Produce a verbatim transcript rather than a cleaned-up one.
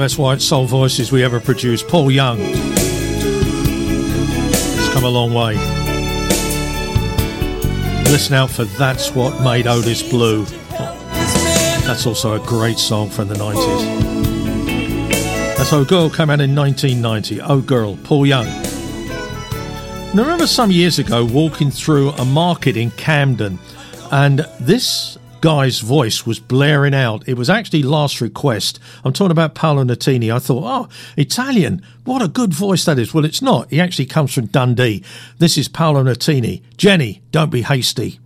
best white soul voices we ever produced. Paul Young. It's come a long way. Listen out for That's What Made Otis Blue. That's also a great song from the nineties. That's Oh Girl, came out in nineteen ninety. Oh Girl, Paul Young. Now, I remember some years ago walking through a market in Camden, and this guy's voice was blaring out. It was actually Last Request. I'm talking about Paolo Nutini. I thought, oh, Italian, what a good voice that is. Well, it's not. He actually comes from Dundee. This is Paolo Nutini. Jenny, don't be hasty.